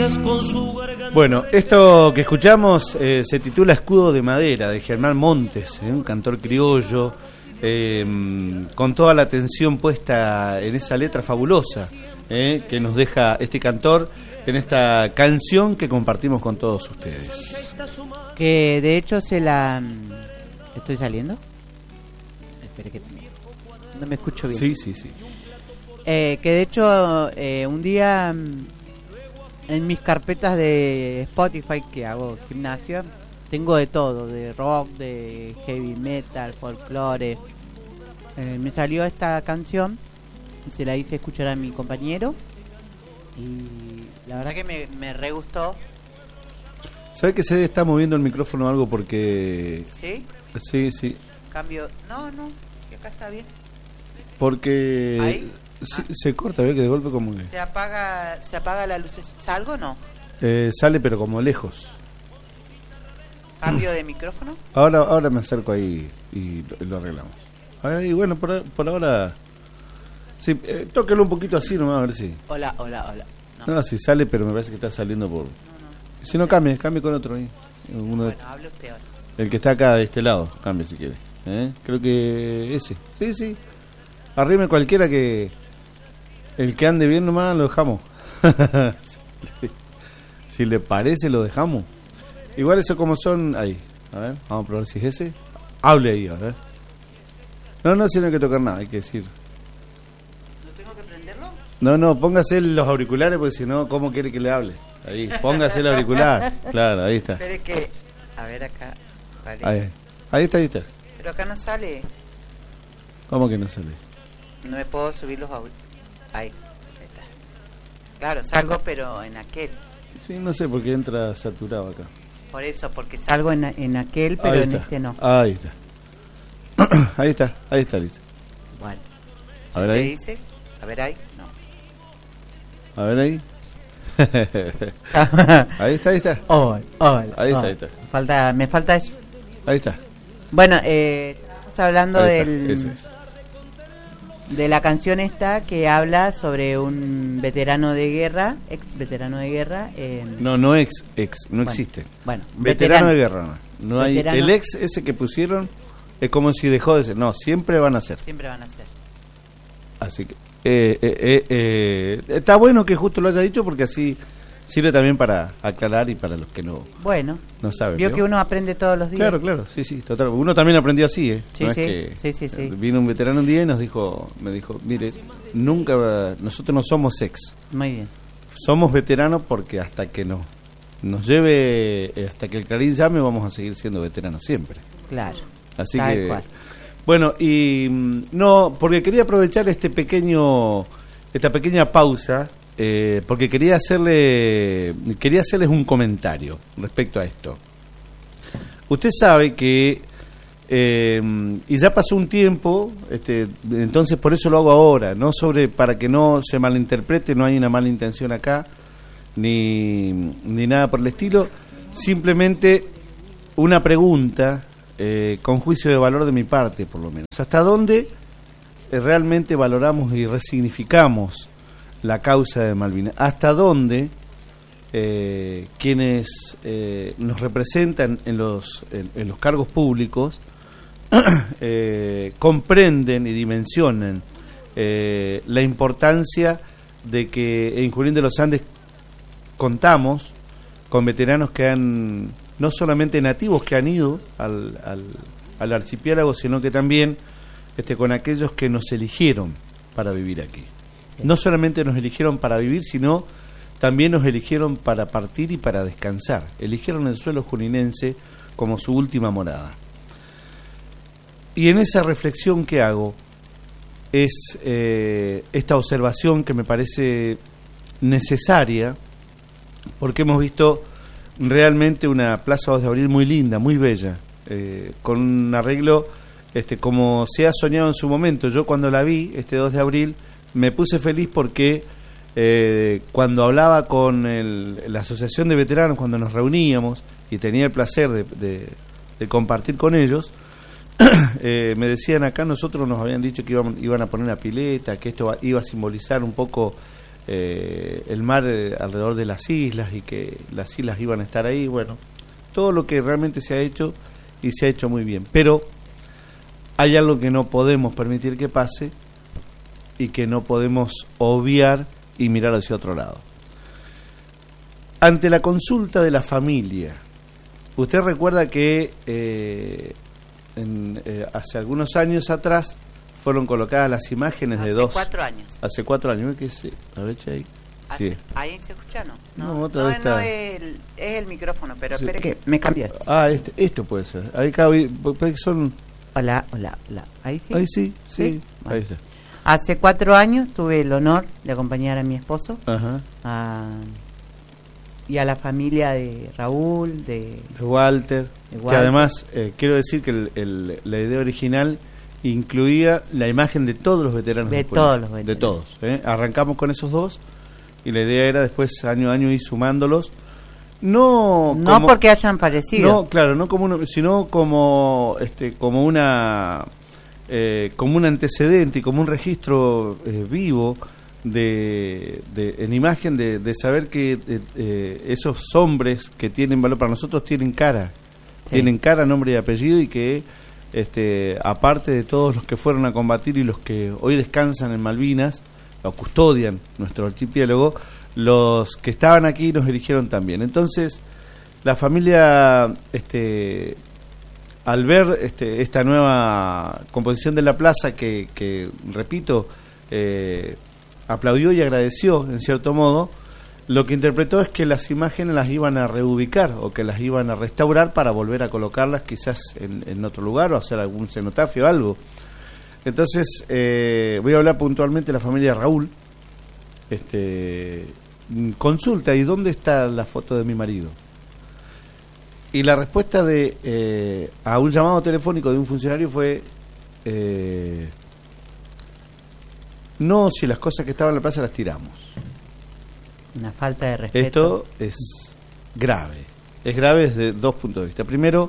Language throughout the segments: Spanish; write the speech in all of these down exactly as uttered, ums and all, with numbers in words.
Bueno, esto que escuchamos eh, se titula Escudo de Madera, de Germán Montes, eh, un cantor criollo, eh, con toda la atención puesta en esa letra fabulosa eh, que nos deja este cantor en esta canción que compartimos con todos ustedes. Que de hecho se la... ¿Estoy saliendo? Espere que no me escucho bien. Sí, sí, sí. Eh, que de hecho eh, un día en mis carpetas de Spotify que hago gimnasia tengo de todo, de rock, de heavy metal, folclore. Eh, me salió esta canción, se la hice escuchar a mi compañero y la verdad que me, me re gustó. ¿Sabe que se está moviendo el micrófono o algo porque... ¿Sí? Sí, sí. Cambio... No, no, que acá está bien. Porque... ¿Ahí? Se, ah. se corta, ve que de golpe como que... ¿Se apaga, se apaga la luz? ¿Salgo o no? Eh, sale pero como lejos. ¿Cambio de micrófono? Ahora ahora me acerco ahí y lo, lo arreglamos. A ver, y bueno, por, por ahora... Sí, eh, tóquelo un poquito así nomás, a ver si... Hola, hola, hola. No, no si sale, pero me parece que está saliendo por... No, no. Si no, cambie, cambie con otro ahí. Uno bueno, de... hable usted ahora. El que está acá de este lado, cambie si quiere. ¿Eh? Creo que ese. Sí, sí. Arrime cualquiera que... El que ande bien nomás lo dejamos. Si le parece lo dejamos. Igual eso como son... Ahí, a ver, vamos a probar si es ese. Hable ahí, a ver. No, no, si no hay que tocar nada, hay que decir. ¿No tengo que prenderlo? No, no, póngase los auriculares porque si no, ¿cómo quiere que le hable? Ahí, póngase el auricular. Claro, ahí está. Espere que... A ver acá. Vale. Ahí, ahí está, ahí está. Pero acá no sale. ¿Cómo que no sale? No me puedo subir los auriculares. Ahí, ahí está. Claro, salgo pero en aquel. Sí, no sé por qué entra saturado acá. Por eso, porque salgo en, en aquel, pero ahí en está. este no. Ahí está. Ahí está, ahí está, listo. Bueno. A ver ¿Qué ahí. dice? A ver ahí. No. A ver ahí. Ahí está, ahí está. Oh, oh, ahí está, oh. ahí está. Falta, me falta eso. Ahí está. Bueno, eh, estamos hablando Ahí está, del... ese es. De la canción esta que habla sobre un veterano de guerra, ex veterano de guerra. Eh, No, no ex, ex, no bueno, existe. Bueno, veterano, veterano de guerra, no, no hay. Veterano. El ex ese que pusieron es como si dejó de ser. No, siempre van a ser. Siempre van a ser. Así que eh, eh, eh, eh, está bueno que justo lo haya dicho porque así sirve también para aclarar y para los que no bueno no saben. Vio ¿no? que uno aprende todos los días. Claro, claro, sí, sí, total. Uno también aprendió así, ¿eh? Sí, no sí, es que sí, sí, sí. Vino un veterano un día y nos dijo, me dijo, mire, nunca, nosotros no somos ex. Muy bien. Somos veteranos porque hasta que no nos lleve, hasta que el Clarín llame, vamos a seguir siendo veteranos siempre. Claro. Así tal que, cual. bueno, y no, porque quería aprovechar este pequeño, esta pequeña pausa. Eh, porque quería hacerle quería hacerles un comentario respecto a esto. Usted sabe que eh, y ya pasó un tiempo, este, entonces por eso lo hago ahora, no sobre para que no se malinterprete, no hay una mala intención acá ni ni nada por el estilo, simplemente una pregunta eh, con juicio de valor de mi parte, por lo menos. ¿Hasta dónde eh, realmente valoramos y resignificamos la causa de Malvinas? ¿Hasta dónde eh, quienes eh, nos representan en los, en, en los cargos públicos eh, comprenden y dimensionan eh, la importancia de que en Junín de los Andes contamos con veteranos que han, no solamente nativos que han ido al, al, al archipiélago, sino que también este, con aquellos que nos eligieron para vivir aquí? No solamente nos eligieron para vivir, sino también nos eligieron para partir y para descansar. Eligieron el suelo juninense como su última morada. Y en esa reflexión que hago es eh, esta observación que me parece necesaria, porque hemos visto realmente una Plaza dos de Abril muy linda, muy bella, eh, con un arreglo este, como se ha soñado en su momento. Yo cuando la vi, este dos de abril, me puse feliz porque eh, cuando hablaba con el, la Asociación de Veteranos, cuando nos reuníamos y tenía el placer de, de, de compartir con ellos, eh, me decían acá, nosotros nos habían dicho que iban, iban a poner una pileta, que esto iba a simbolizar un poco eh, el mar eh, alrededor de las islas y que las islas iban a estar ahí, bueno, todo lo que realmente se ha hecho y se ha hecho muy bien, pero hay algo que no podemos permitir que pase y que no podemos obviar y mirar hacia otro lado. Ante la consulta de la familia, usted recuerda que eh, en, eh, hace algunos años atrás fueron colocadas las imágenes hace de dos... Hace cuatro años. Hace cuatro años, ¿qué es? A ver, ahí. Hace, Sí. ¿Ahí se escucha? No, no, No, otra no, vez no está. es, el, es el micrófono, pero Sí. espere que me cambió esto. Ah, este, esto puede ser. Ahí cabe, porque son... Hola, hola, hola. Ahí sí. Ahí sí, sí, ¿Sí? Bueno. ahí está. Hace cuatro años tuve el honor de acompañar a mi esposo Ajá. a, y a la familia de Raúl, de, De Walter, de que Walter. además eh, quiero decir que el, el, la idea original incluía la imagen de todos los veteranos De Junín, todos los veteranos. de todos, ¿eh? Arrancamos con esos dos y la idea era después año a año ir sumándolos, no no como- porque hayan parecido. no, claro, no como uno, sino como este como una eh, como un antecedente y como un registro eh, vivo de, de en imagen de, de saber que eh, eh, esos hombres que tienen valor para nosotros tienen cara, Sí. tienen cara, nombre y apellido, y que este aparte de todos los que fueron a combatir y los que hoy descansan en Malvinas o custodian nuestro archipiélago, los que estaban aquí nos eligieron también. Entonces la familia, este, al ver este, esta nueva composición de la plaza, que, que repito, eh, aplaudió y agradeció en cierto modo, lo que interpretó es que las imágenes las iban a reubicar o que las iban a restaurar para volver a colocarlas quizás en, en otro lugar o hacer algún cenotafio o algo. Entonces eh, voy a hablar puntualmente de la familia Raúl. Este, consulta, ¿y dónde está la foto de mi marido? Y la respuesta de eh, a un llamado telefónico de un funcionario fue eh, no, si las cosas que estaban en la plaza las tiramos. Una falta de respeto. Esto es grave, es grave desde dos puntos de vista. Primero,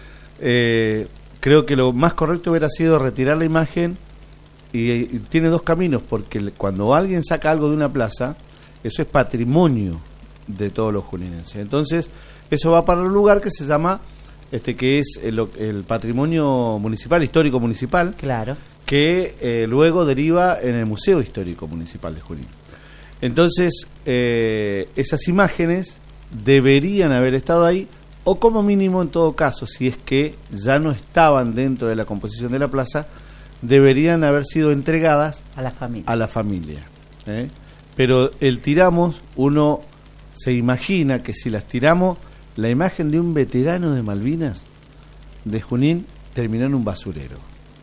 eh, creo que lo más correcto hubiera sido retirar la imagen y, y tiene dos caminos, porque el- cuando alguien saca algo de una plaza, eso es patrimonio de todos los juninenses. Entonces, eso va para un lugar que se llama, este que es el, el patrimonio municipal, histórico municipal, Claro. que eh, luego deriva en el Museo Histórico Municipal de Junín. Entonces, eh, esas imágenes deberían haber estado ahí, o como mínimo, en todo caso, si es que ya no estaban dentro de la composición de la plaza, deberían haber sido entregadas A la familia. a la familia, ¿eh? Pero el tiramos, uno se imagina que si las tiramos, la imagen de un veterano de Malvinas, de Junín, terminó en un basurero.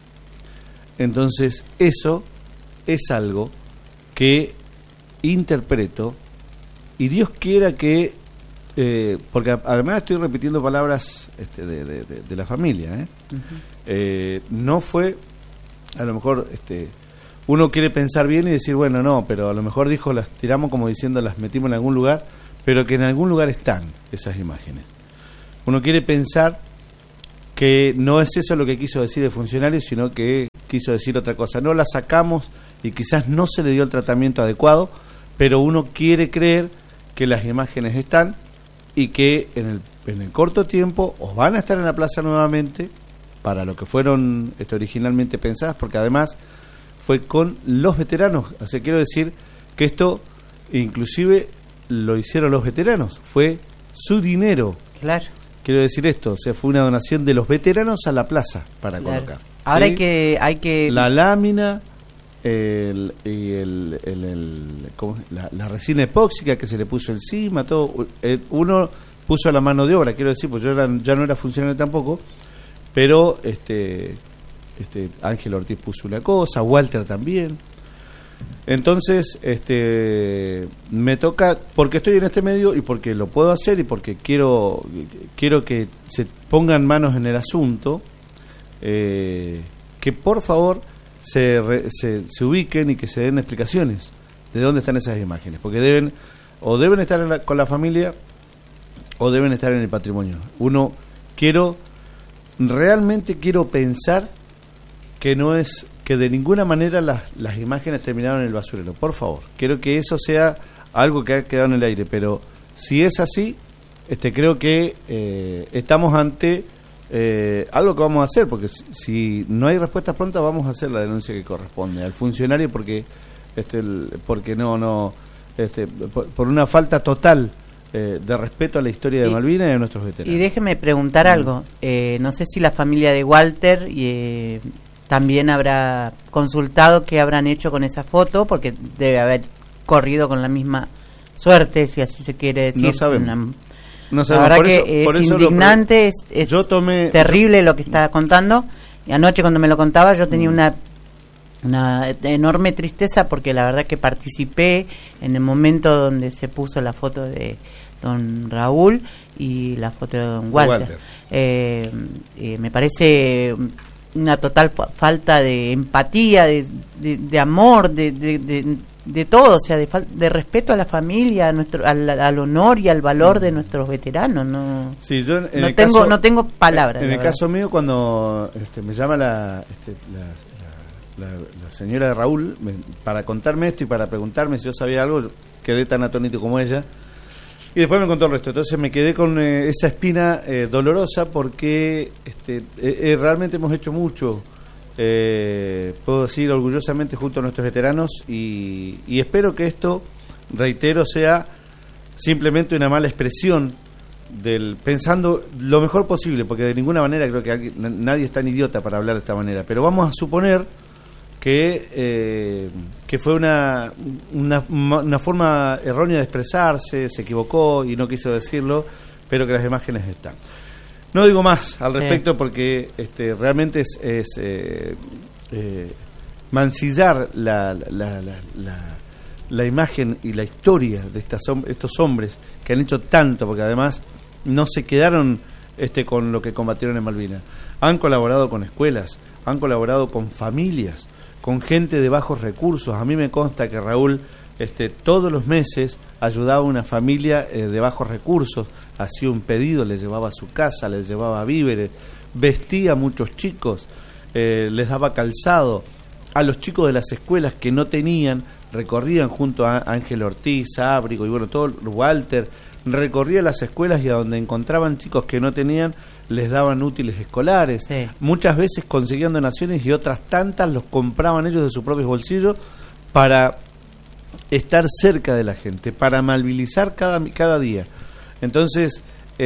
Entonces, eso es algo que interpreto, y Dios quiera que, eh, porque a- además estoy repitiendo palabras este, de, de- de- de la familia, ¿eh? Ujú. Eh, no fue, a lo mejor este uno quiere pensar bien y decir, bueno, no, pero a lo mejor dijo, las tiramos como diciendo, las metimos en algún lugar, pero que en algún lugar están esas imágenes. Uno quiere pensar que no es eso lo que quiso decir el funcionario, sino que quiso decir otra cosa. No la sacamos y quizás no se le dio el tratamiento adecuado, pero uno quiere creer que las imágenes están y que en el, en el corto tiempo o van a estar en la plaza nuevamente para lo que fueron este, originalmente pensadas, porque además fue con los veteranos. O sea, quiero decir que esto inclusive lo hicieron los veteranos, fue su dinero. Claro. Quiero decir esto, o sea, fue una donación de los veteranos a la plaza para Claro. colocar. Ahora ¿sí? hay que hay que La lámina, el, y el, el, el- ¿cómo es? la, la resina epóxica que se le puso encima, todo. Eh, Uno puso la mano de obra, quiero decir, pues yo era- ya no era funcionario tampoco, pero este, este Ángel Ortiz puso una cosa, Walter también. Entonces, este, me toca, porque estoy en este medio y porque lo puedo hacer y porque quiero, quiero que se pongan manos en el asunto, eh, que por favor se, re- se, se ubiquen y que se den explicaciones de dónde están esas imágenes, porque deben, o deben estar en la- con la familia o deben estar en el patrimonio. Uno, quiero, realmente quiero pensar que no es que de ninguna manera las, las imágenes terminaron en el basurero. Por favor, quiero que eso sea algo que ha quedado en el aire, pero si es así, este creo que eh, estamos ante eh, algo que vamos a hacer, porque si, si no hay respuestas prontas, vamos a hacer la denuncia que corresponde al funcionario, porque este el, porque no no este por, por una falta total eh, de respeto a la historia de y, Malvinas y a nuestros veteranos. Y déjeme preguntar mm. algo, eh, no sé si la familia de Walter eh, también habrá consultado qué habrán hecho con esa foto, porque debe haber corrido con la misma suerte, si así se quiere decir. No sabemos. Una, no sabemos. La verdad por que eso, es por eso indignante, lo, es, es yo tomé, terrible yo, lo que está contando. Y anoche cuando me lo contaba yo tenía una una enorme tristeza, porque la verdad que participé en el momento donde se puso la foto de don Raúl y la foto de don Walter. Walter. Eh, eh, me parece una total fa- falta de empatía, de, de, de amor, de, de, de, de todo, o sea, de, fal- de respeto a la familia, a nuestro, al, al honor y al valor de nuestros veteranos. No, sí, yo en no el tengo, caso, no tengo palabras. En el verdad. caso mío, cuando este, me llama la, este, la, la, la, la señora de Raúl me, para contarme esto y para preguntarme si yo sabía algo, yo quedé tan atónito como ella. Y después me contó el resto. Entonces me quedé con eh, esa espina eh, dolorosa, porque este, eh, eh, realmente hemos hecho mucho, eh, puedo decir orgullosamente, junto a nuestros veteranos, y, y espero que esto, reitero, sea simplemente una mala expresión del pensando lo mejor posible, porque de ninguna manera creo que alguien, nadie es tan idiota para hablar de esta manera, pero vamos a suponer que eh, que fue una, una una forma errónea de expresarse, se equivocó y no quiso decirlo, pero que las imágenes están. No digo más al respecto, sí, porque este realmente es, es eh, eh, mancillar la la, la, la la imagen y la historia de estas estos hombres que han hecho tanto, porque además no se quedaron este con lo que combatieron en Malvinas. Han colaborado con escuelas, han colaborado con familias, con gente de bajos recursos. A mí me consta que Raúl este, todos los meses ayudaba a una familia eh, de bajos recursos, hacía un pedido, les llevaba a su casa, les llevaba víveres, vestía a muchos chicos, eh, les daba calzado. A los chicos de las escuelas que no tenían, recorrían junto a Ángel Ortiz, Ábrigo y bueno, todo Walter, recorría las escuelas y a donde encontraban chicos que no tenían, les daban útiles escolares. Sí. Muchas veces conseguían donaciones y otras tantas los compraban ellos de sus propios bolsillos para estar cerca de la gente, para malvilizar cada, cada día. Entonces,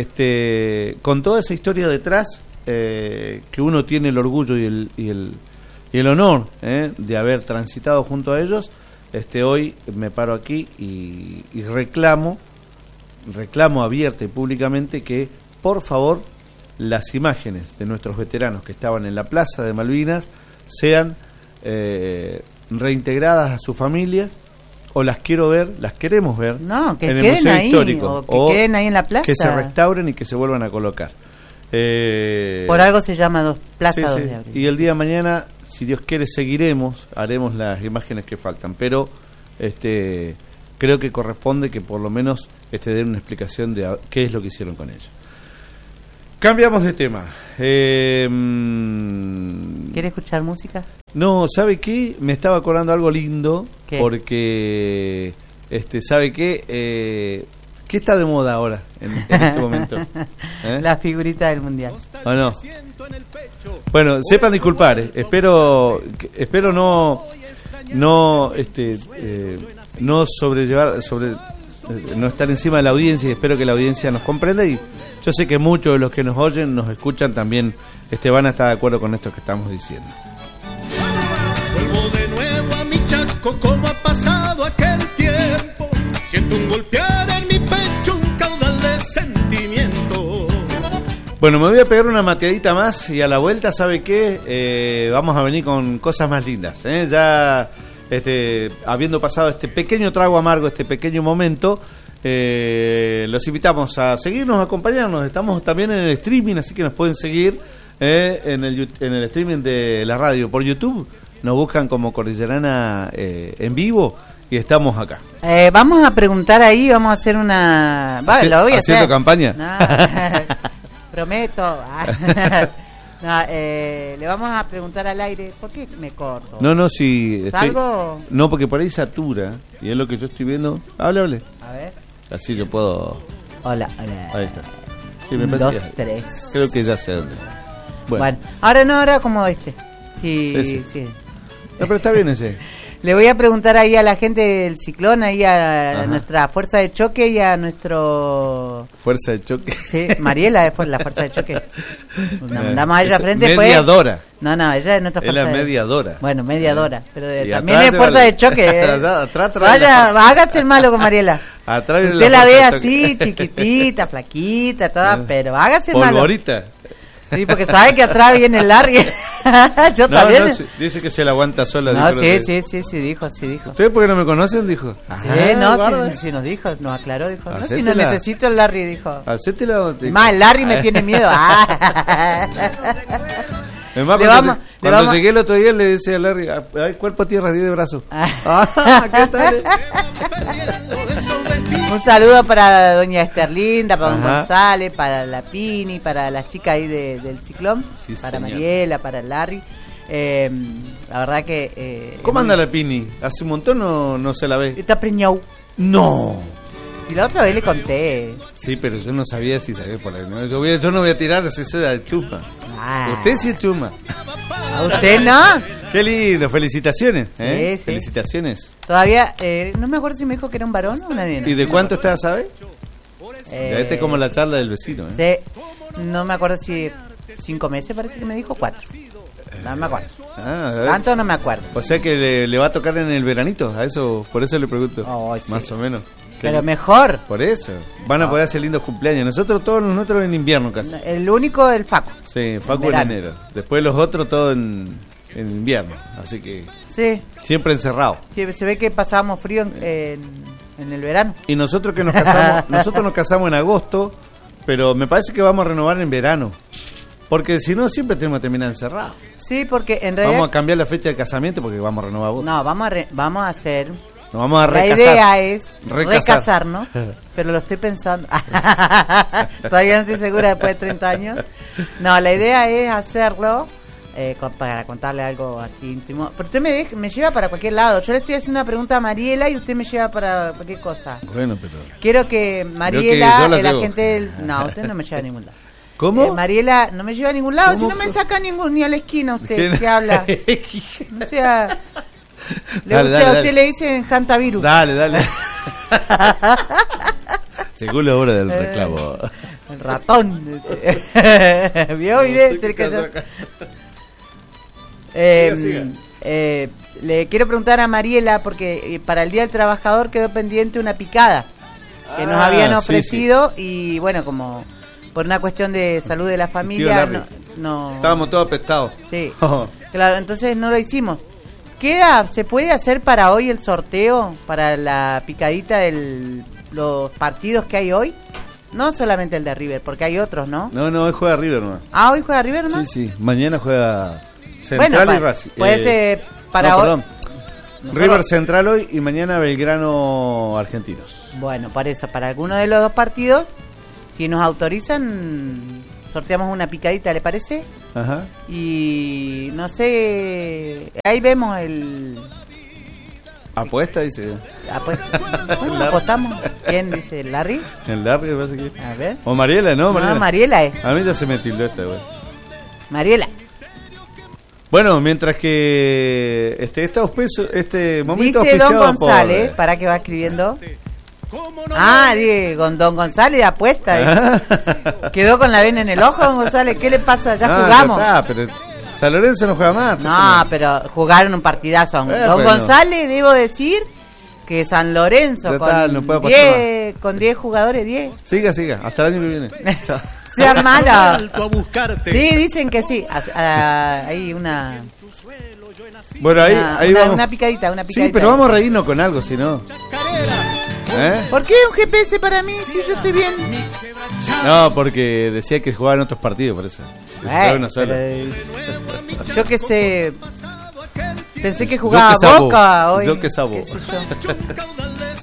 este, con toda esa historia detrás, eh, que uno tiene el orgullo y el, y el, y el honor eh, de haber transitado junto a ellos, este, hoy me paro aquí y, y reclamo, reclamo abierta y públicamente que, por favor, las imágenes de nuestros veteranos que estaban en la Plaza de Malvinas sean eh, reintegradas a sus familias, o las quiero ver, las queremos ver no, que en el queden Museo ahí, Histórico, o que o queden ahí en la plaza, que se restauren y que se vuelvan a colocar. Eh, Por algo se llama dos Plaza sí, dos sí. de abril. Y el día de mañana, si Dios quiere, seguiremos, haremos las imágenes que faltan, pero este creo que corresponde que por lo menos este den una explicación de a, qué es lo que hicieron con ellos. Cambiamos de tema. Eh, ¿Quiere escuchar música? No, ¿sabe qué? Me estaba acordando algo lindo. ¿Qué? Porque, este, ¿sabe qué? Eh, ¿Qué está de moda ahora, en, en este momento? ¿Eh? La figurita del mundial. ¿O no? Bueno, sepan disculpar. Eh. Espero, que, espero no, no, este, eh, no sobrellevar, sobre, eh, no estar encima de la audiencia. Y espero que la audiencia nos comprenda y yo sé que muchos de los que nos oyen, nos escuchan también, este, van a estar de acuerdo con esto que estamos diciendo. Vuelvo de nuevo a mi Chaco, como ha pasado aquel tiempo. Siento un golpear en mi pecho, un caudal de sentimiento. Bueno, me voy a pegar una mateadita más y a la vuelta, ¿sabe qué? Eh, vamos a venir con cosas más lindas, ¿eh? Ya, este, habiendo pasado este pequeño trago amargo, este pequeño momento, Eh, los invitamos a seguirnos, a acompañarnos. Estamos también en el streaming, así que nos pueden seguir eh, en, el, en el streaming de la radio por YouTube. Nos buscan como Cordillerana eh, en vivo y estamos acá. Eh, vamos a preguntar ahí, vamos a hacer una... Va, Haci- lo voy a ¿Haciendo hacer. campaña? No, prometo. No, eh, le vamos a preguntar al aire, ¿por qué me corto? No, no, si... estoy- ¿Salgo? No, porque por ahí satura. Y es lo que yo estoy viendo. Hable, hable. A ver. Así yo puedo... Hola, hola. Ahí está. Sí, me Un, parece dos, que- tres. Creo que ya sé dónde. Bueno. Bueno. ahora no, ahora como este. Sí, Sí, sí, sí. No, pero está bien ese. Le voy a preguntar ahí a la gente del ciclón, ahí a Ajá. nuestra fuerza de choque y a nuestro... Fuerza de choque. Sí, Mariela es fu- la fuerza de choque. Nos mandamos a ella Es frente. fue- mediadora. No, no, ella es nuestra Es fuerza la de- mediadora. Bueno, mediadora. Pero de- Y también atrás es de fuerza la- de choque. eh. Atrás, atrás trae la Vaya, fuerza. hágase el malo con Mariela. Atrás viene Usted la fuerza ve de choque. así, chiquitita, flaquita, toda, Ah. pero hágase el malo. Polvorita. Sí, porque sabe que atrás viene el Larry. Yo No, también. no, sí, dice que se la aguanta sola. No, dijo sí, la- sí, sí, sí, dijo, sí, dijo. ¿Ustedes por qué no me conocen? Dijo. Sí, Ah, no, guarda. sí, sí nos dijo, nos aclaró, dijo. No, si Hacétela. no necesito el Larry, dijo. Hacétela. te- Más, el Larry me tiene miedo. Ah. Es más, Le cuando, vamos- se- le cuando vamos- llegué el otro día le decía a Larry, ay, cuerpo a tierra, diez de brazo. Ah. Ah, ¿qué tal? Un saludo para doña Esterlinda, para don Ajá. González, para la Pini, para las chicas ahí de- del ciclón, Sí, para señor. Mariela, para el Larry. Eh, la verdad que... Eh, ¿Cómo es anda muy- la Pini? Hace un montón no, no se la ve. Está preñado. No. Si la otra vez le conté. Sí, pero yo no sabía si sabía por ahí. ¿no? Yo, voy a- yo no voy a tirar si soy de chuma. Ah, Usted sí es chuma. ¿A usted no? Qué lindo, felicitaciones. ¿eh? Sí, sí. Felicitaciones. Todavía, eh, no me acuerdo si me dijo que era un varón o una nena. ¿Y de cuánto está, sabe? Eh, Ya este es como la charla del vecino. ¿eh? Sí, no me acuerdo si cinco meses parece que me dijo, cuatro. No me acuerdo. Ah, a ver. Tanto no me acuerdo. O sea que le, le va a tocar en el veranito, a eso, por eso le pregunto. Oh, sí. Más o menos. Qué Pero lindo. mejor. Por eso. Van a poder hacer lindos cumpleaños. Nosotros todos los nuestros en invierno casi. El único el Faco. Sí, Facu en verano. enero. Después los otros todos en, en invierno. Así que Sí, siempre encerrado. sí, se ve que pasábamos frío en, en, en el verano. Y nosotros que nos casamos, nosotros nos casamos en agosto, pero me parece que vamos a renovar en verano. Porque si no, siempre tenemos que terminar encerrados. Sí, porque en realidad... Vamos a cambiar la fecha de casamiento porque vamos a renovar vos. No, vamos a, re- vamos a hacer... Nos vamos a La recasar. idea es Recasar. recasarnos, pero lo estoy pensando. Todavía no estoy segura después de treinta años. No, la idea es hacerlo eh, con- para contarle algo así íntimo. Pero usted me, deja- me lleva para cualquier lado. Yo le estoy haciendo una pregunta a Mariela y usted me lleva para cualquier cosa. Bueno, pero... Quiero que Creo que Mariela, yo la el llevo. agente del... No, usted no me lleva a ningún lado. ¿Cómo? Eh, Mariela no me lleva a ningún lado, si ¿Cómo? no me saca ningún, ni a la esquina usted, ¿Quién? que habla. O sea... Le, Dale, usted, dale, a usted dale. le dicen Hantavirus. Dale, dale. Según la hora del reclamo. El ratón. ¿Vio? Mire, tiene que hacer- Eh, Siga, siga. eh, le quiero preguntar a Mariela, porque eh, para el Día del Trabajador quedó pendiente una picada que nos Ah, habían sí, ofrecido y bueno, como por una cuestión de salud de la familia, Larry. no, no- Estábamos todos apestados. Sí, claro, entonces no lo hicimos. ¿Queda, se puede hacer para hoy el sorteo, para la picadita de los partidos que hay hoy? No solamente el de River, porque hay otros, ¿no? No, no, hoy juega River, ¿no? Ah, hoy juega River, ¿no? Sí, sí. Mañana juega Central Bueno, y pa- Racing. puede Eh, ser para no, hoy. perdón. Nosotros- River Central hoy y mañana Belgrano Argentinos. Bueno, por eso, para alguno de los dos partidos, si nos autorizan, sorteamos una picadita, ¿le parece? Ajá. Y no sé, ahí vemos el... Apuesta, dice. apu- Bueno, apostamos. ¿Quién dice? ¿Larry? El Larry, me parece que. A ver. O Mariela, ¿no? Mariela. No, Mariela es. A mí ya se me tildó esta, güey. Mariela. Bueno, mientras que este, este, auspicio- este momento Dice Don auspiciado González, por... para que va escribiendo. Ah, dice, con Don González apuesta. eh. Quedó con la vena en el ojo, Don González. ¿Qué le pasa? Ya No, jugamos. Ya está, pero San Lorenzo no juega más. No, entonces pero jugaron un partidazo. Eh, Don pero González, debo decir que San Lorenzo Ya con está, no puede apostar diez con diez jugadores, diez. Siga, siga, hasta el año que viene. Chao. Sean malos. Alto a buscarte. Sí, dicen que sí. Ah, ah, hay una, Bueno, ahí, una, ahí una- vamos. una picadita, una picadita. Sí, pero vamos a reírnos con algo, si no. ¿Eh? ¿Por qué un G P S para mí si yo estoy bien? No, porque decía que jugaba en otros partidos, por eso. Que jugaba Ay, uno solo. pero, yo que sé, pensé que jugaba Yo que sabo. Boca hoy. Yo que sabo. qué sé yo.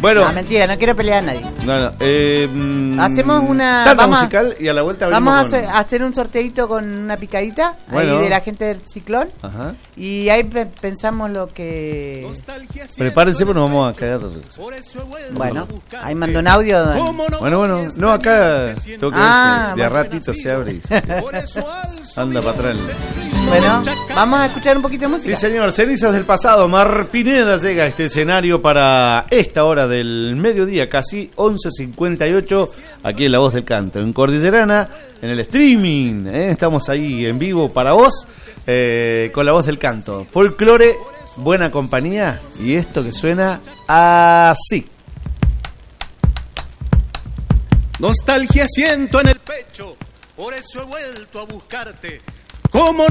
Bueno. No, mentira, no quiero pelear a nadie. No, no. Eh, mm, Hacemos una... tanda vamos a- musical y a la vuelta Vamos a abrimos hacer, con- a hacer un sorteito con una picadita Bueno. ahí de la gente del Ciclón. Ajá. Y ahí pe- pensamos lo que... Prepárense porque nos vamos a caer. Bueno, ahí mandó un audio. Bueno, bueno. No, acá tengo que Ah, ver si de a bueno. ratito se abre y se- se- anda para atrás. Bueno, vamos a escuchar un poquito de música. Sí, señor. Cenizas del pasado. Mar Pineda llega a este escenario para esta hora del mediodía, casi once cincuenta y ocho, aquí en La Voz del Canto, en Cordillerana, en el streaming. ¿eh? Estamos ahí en vivo para vos, eh, con La Voz del Canto. Folclore, buena compañía, y esto que suena así. Nostalgia siento en el pecho, por eso he vuelto a buscarte. ¿Cómo no